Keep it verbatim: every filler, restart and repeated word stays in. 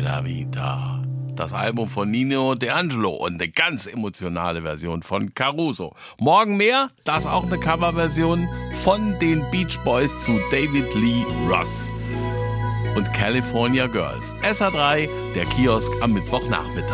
Bella Vita. Das Album von Nino D'Angelo und eine ganz emotionale Version von Caruso. Morgen mehr, das auch eine Coverversion von den Beach Boys zu David Lee Roth und California Girls. S A drei, der Kiosk am Mittwochnachmittag.